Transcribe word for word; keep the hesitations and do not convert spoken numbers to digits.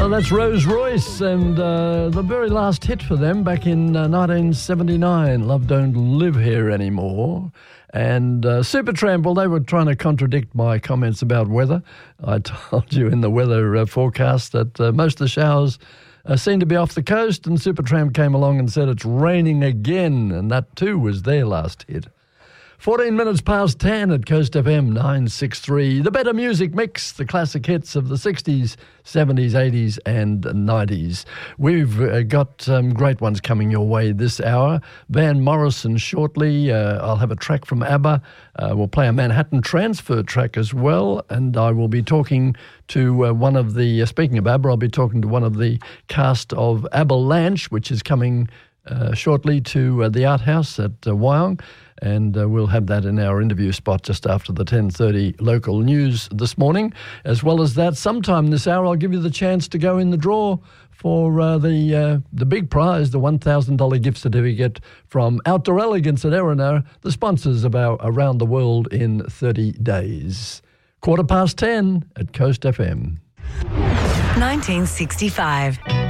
Well, that's Rose Royce and uh, the very last hit for them back in uh, nineteen seventy-nine, Love Don't Live Here Anymore. And uh, Supertramp, well, they were trying to contradict my comments about weather. I told you in the weather uh, forecast that uh, most of the showers uh, seem to be off the coast, and Supertramp came along and said it's raining again, and that too was their last hit. fourteen minutes past ten at Coast F M nine sixty-three. The better music mix, the classic hits of the sixties, seventies, eighties and nineties. We've uh, got um, great ones coming your way this hour. Van Morrison shortly. Uh, I'll have a track from ABBA. Uh, we'll play a Manhattan Transfer track as well. And I will be talking to uh, one of the, uh, speaking of ABBA, I'll be talking to one of the cast of Avalanche, which is coming uh, shortly to uh, the Art House at uh, Wyong. And uh, we'll have that in our interview spot just after the ten thirty local news this morning. As well as that, sometime this hour, I'll give you the chance to go in the draw for uh, the uh, the big prize, the one thousand dollars gift certificate from Outdoor Elegance at Erina, the sponsors of our Around the World in thirty days. Quarter past ten at Coast F M. nineteen sixty-five.